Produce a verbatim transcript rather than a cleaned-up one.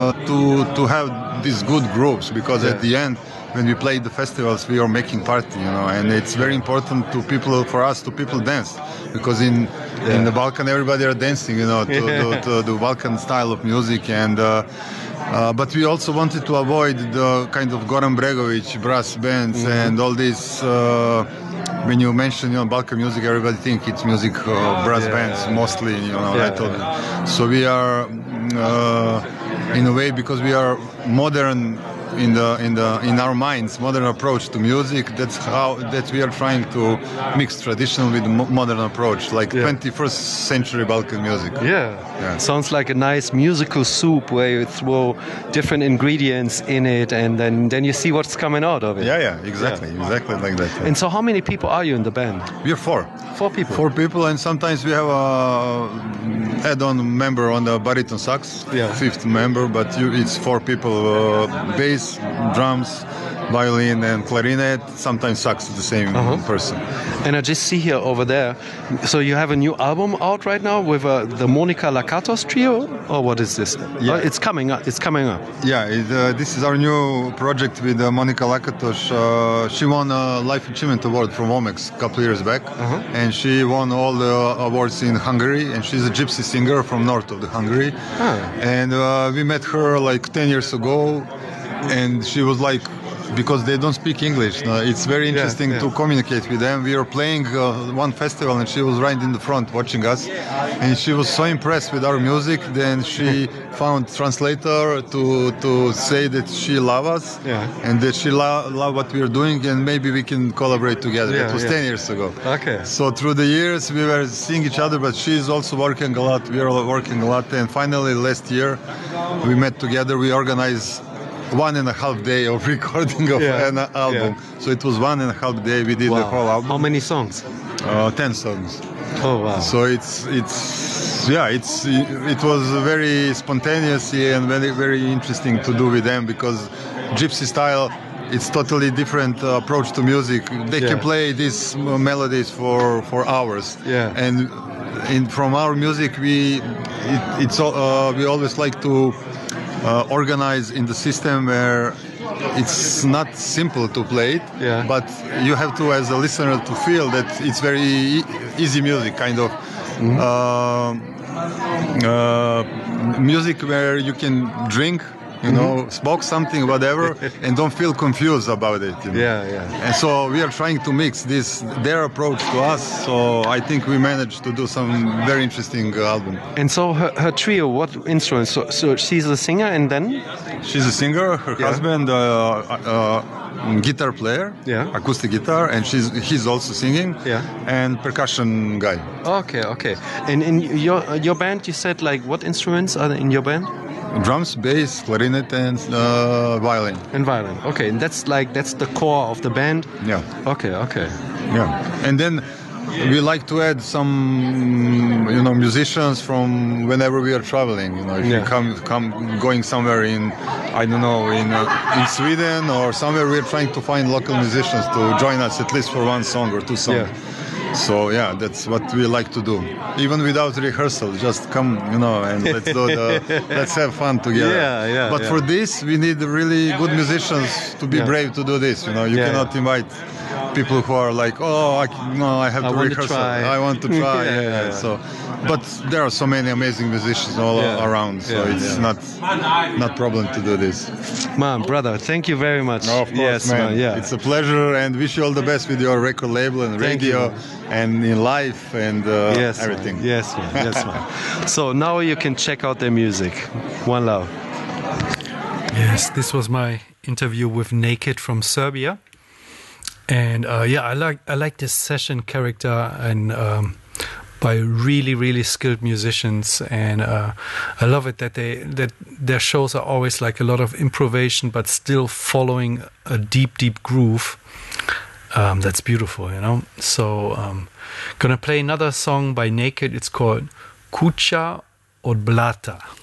to to have these good groups, because Yeah. at the end, when we play the festivals, we are making party, you know, and it's very important to people, for us, to people dance, because in Yeah. in the Balkan everybody are dancing, you know, to, Yeah. to, to the Balkan style of music, and uh, uh, but we also wanted to avoid the kind of Goran Bregovic brass bands Mm-hmm. and all this. Uh, when you mention, you know, Balkan music, everybody think it's music, uh, brass Yeah. bands mostly, you know. Yeah, I told you. So we are, uh, in a way, because we are modern in the in the in our minds, modern approach to music. That's how that we are trying to mix traditional with mo- modern approach, like Yeah. twenty-first century Balkan music. Yeah. Yeah. Sounds like a nice musical soup where you throw different ingredients in it, and then, then you see what's coming out of it. Yeah, yeah, exactly, exactly like that. yeah. And so, how many people are you in the band? We're four. Four people. Four people, and sometimes we have a add-on member on the baritone sax, Yeah. fifth member, but you, it's four people: uh, bass, drums, violin, and clarinet. Sometimes sax, the same Uh-huh. person. And I just see here over there. So you have a new album out right now with uh, the Monica Lakatos trio, or what is this? Yeah. Oh, it's coming up. It's coming up. Yeah, it, uh, this is our new project with uh, Monica Lakatos. Uh, she won a Life Achievement Award from Omex a couple years back, Uh-huh. and she won all the awards in Hungary. And she's a gypsy singer from north of the Hungary. Ah. And uh, we met her like ten years ago, and she was like, because they don't speak English, no, it's very interesting yeah. to communicate with them. We were playing uh, one festival, and she was right in the front watching us, and she was so impressed with our music. Then she found translator to to say that she loves us, Yeah. and that she lo- love what we are doing, and maybe we can collaborate together. Yeah, That was yeah. ten years ago. Okay. So through the years we were seeing each other, but she's also working a lot. We are working a lot, and finally last year we met together. We organized one and a half day of recording of Yeah, an album. yeah. So it was one and a half day. We did the whole album. How many songs? Uh, ten songs. Oh wow. So it's it's yeah it's it was very spontaneous and very very interesting to do with them, because gypsy style, it's totally different uh, approach to music. They Yeah. can play these uh, melodies for for hours. Yeah. And in from our music, we it, it's all, uh, we always like to uh, organize in the system where it's not simple to play it, Yeah. but you have to, as a listener, to feel that it's very e- easy music, kind of uh, uh, music where you can drink, you know, smoke something, whatever, and don't feel confused about it. You know? Yeah, yeah. And so we are trying to mix this, their approach to us. So I think we managed to do some very interesting uh, album. And so her, her trio, what instruments? So, so she's a singer, and then She's a singer. Her Yeah. husband, uh, uh, guitar player, Yeah. acoustic guitar, and she's he's also singing, Yeah. and percussion guy. okay, okay. And in your your band, you said like what instruments are in your band? Drums, bass, clarinet, and uh, violin. And violin. Okay, and that's like that's the core of the band. Yeah, Okay, okay. yeah. And then we like to add some, you know, musicians from whenever we are traveling. You know, if Yeah. you come come going somewhere in, I don't know, in uh, in Sweden or somewhere, we're trying to find local musicians to join us at least for one song or two songs. Yeah. So yeah, that's what we like to do, even without rehearsal. Just come, you know, and let's do the, let's have fun together. Yeah, yeah, But yeah. for this, we need really good musicians to be Yeah. brave to do this. You know, you Yeah, cannot invite people who are like, oh, I, c- no, I have I to want to rehearse. try. I want to try. Yeah, yeah, yeah, yeah. So, but there are so many amazing musicians all Yeah. around, so Yeah, it's yeah. not not problem to do this. Man, brother, thank you very much. No, of course, yes, man. yeah. It's a pleasure, and wish you all the best with your record label and Thank you, radio man. and in life and uh, yes, man. everything. Yes, man. Yes, man. So now you can check out their music. One love. Yes, this was my interview with Naked from Serbia, and uh, yeah, I like I like this session character and um, by really really skilled musicians, and uh, I love it that they that their shows are always like a lot of improvisation, but still following a deep deep groove. Um, that's beautiful, you know. So, um, gonna play another song by Naked. It's called Kucha od Blata.